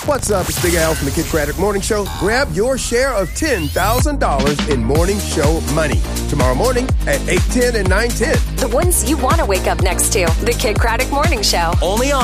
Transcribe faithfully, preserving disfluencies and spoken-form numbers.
What's up? It's Big Al from the Kid Craddock Morning Show. Grab your share of ten thousand dollars in morning show money tomorrow morning at eight ten and nine ten. The ones you want to wake up next to. The Kid Craddock Morning Show. Only on